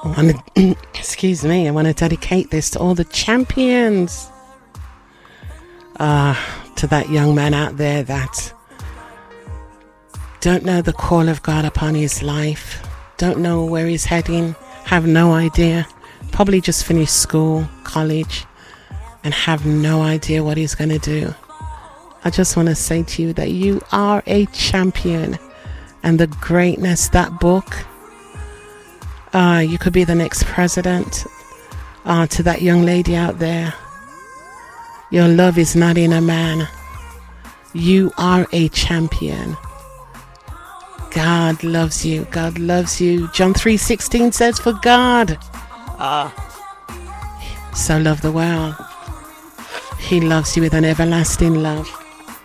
I want to, excuse me, I want to dedicate this to all the champions. To that young man out there that don't know the call of God upon his life, don't know where he's heading, have no idea, probably just finished school, college, and have no idea what he's going to do. I just want to say to you that you are a champion, and the greatness, that book, you could be the next president. To that young lady out there, your love is not in a man. You are a champion. God loves you. God loves you. John 3:16 says, for God so loved the world. He loves you with an everlasting love.